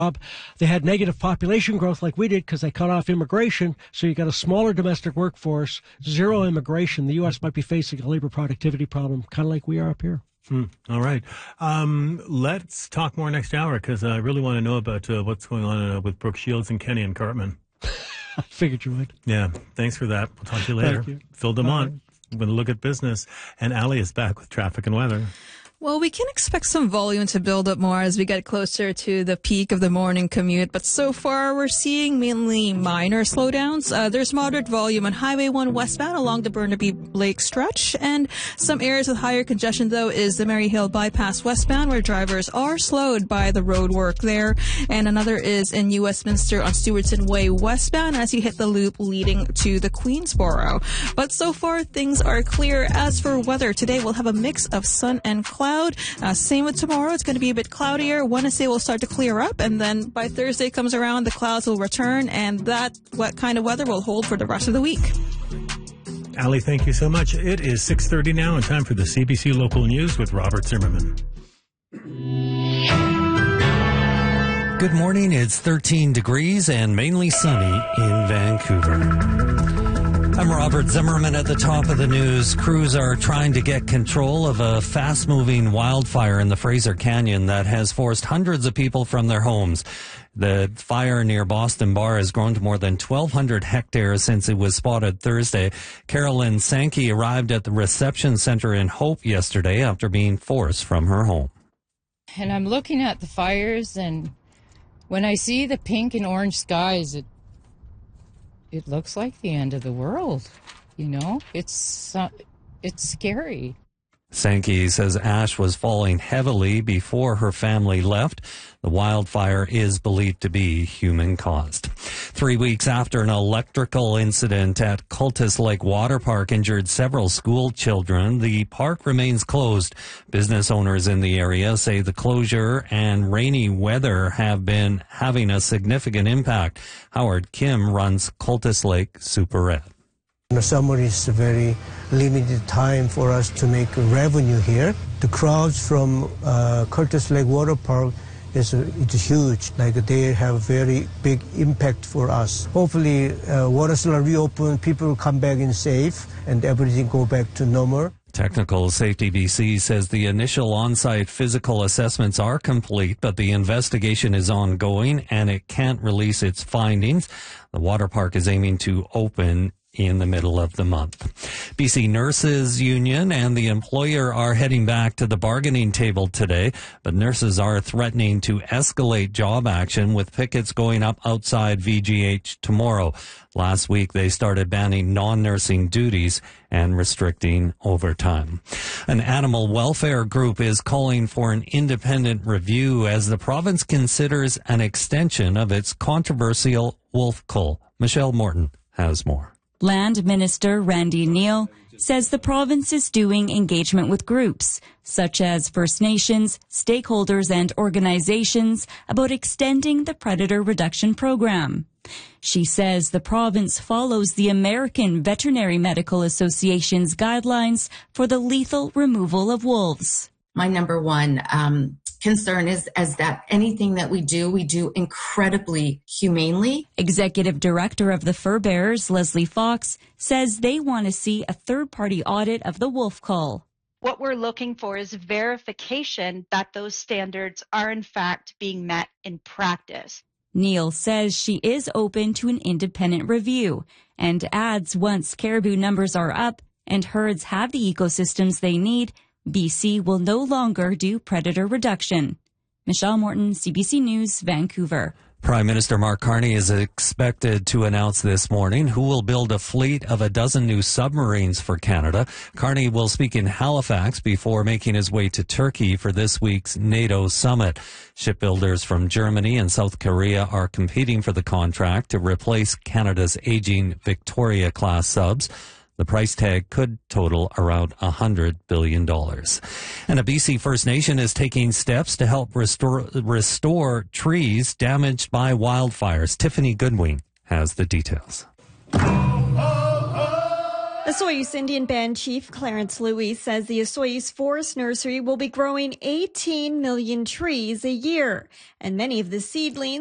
They had negative population growth like we did because they cut off immigration. So you got a smaller domestic workforce, zero immigration. The U.S. might be facing a labor productivity problem, kind of like we are up here. All right. Let's talk more next hour because I really want to know about what's going on with Brooke Shields and Kenny and Cartman. I figured you would. Yeah. Thanks for that. We'll talk to you later. Phil DeMont. We're going to look at business. And Ali is back with traffic and weather. Well, we can expect some volume to build up more as we get closer to the peak of the morning commute, but so far we're seeing mainly minor slowdowns. There's moderate volume on Highway 1 westbound along the Burnaby Lake stretch, and some areas with higher congestion, though, is the Maryhill Bypass westbound, where drivers are slowed by the road work there, and another is in New Westminster on Stewartson Way westbound as you hit the loop leading to the Queensboro. But so far, things are clear. As for weather, today we'll have a mix of sun and cloud. Same with tomorrow. It's going to be a bit cloudier. Wednesday will start to clear up, and then by Thursday comes around, the clouds will return, and that what kind of weather will hold for the rest of the week. Ali, thank you so much. It is 6:30 now, and time for the CBC Local News with Robert Zimmerman. Good morning. It's 13 degrees and mainly sunny in Vancouver. I'm Robert Zimmerman at the top of the news. Crews are trying to get control of a fast-moving wildfire in the Fraser Canyon that has forced hundreds of people from their homes. The fire near Boston Bar has grown to more than 1,200 hectares since it was spotted Thursday. Carolyn Sankey arrived at the reception center in Hope yesterday after being forced from her home. And I'm looking at the fires, and when I see the pink and orange skies, it looks like the end of the world, you know? It's scary. Sankey says ash was falling heavily before her family left. The wildfire is believed to be human-caused. 3 weeks after an electrical incident at Cultus Lake Water Park injured several school children, the park remains closed. Business owners in the area say the closure and rainy weather have been having a significant impact. Howard Kim runs Cultus Lake Super-Ed. The summer is a very limited time for us to make revenue here. The crowds from Cultus Lake Water Park it's huge. Like they have very big impact for us. Hopefully, waters will reopen, people will come back in safe, and everything go back to normal. Technical Safety BC says the initial on-site physical assessments are complete, but the investigation is ongoing and it can't release its findings. The water park is aiming to open in the middle of the month. BC Nurses Union and the employer are heading back to the bargaining table today, but nurses are threatening to escalate job action with pickets going up outside VGH tomorrow. Last week, they started banning non-nursing duties and restricting overtime. An animal welfare group is calling for an independent review as the province considers an extension of its controversial wolf cull. Michelle Morton has more. Land Minister Randy Neal says the province is doing engagement with groups, such as First Nations, stakeholders and organizations, about extending the predator reduction program. She says the province follows the American Veterinary Medical Association's guidelines for the lethal removal of wolves. My number one concern is that anything that we do incredibly humanely. Executive Director of the Fur Bearers, Leslie Fox, says they want to see a third-party audit of the wolf cull. What we're looking for is verification that those standards are in fact being met in practice. Neal says she is open to an independent review and adds once caribou numbers are up and herds have the ecosystems they need, BC will no longer do predator reduction. Michelle Morton, CBC News, Vancouver. Prime Minister Mark Carney is expected to announce this morning who will build a fleet of a dozen new submarines for Canada. Carney will speak in Halifax before making his way to Turkey for this week's NATO summit. Shipbuilders from Germany and South Korea are competing for the contract to replace Canada's aging Victoria-class subs. The price tag could total around $100 billion. And a BC First Nation is taking steps to help restore trees damaged by wildfires. Tiffany Goodwin has the details. A Osoyoos Indian Band Chief Clarence Louis says the Osoyoos Forest Nursery will be growing 18 million trees a year, and many of the seedlings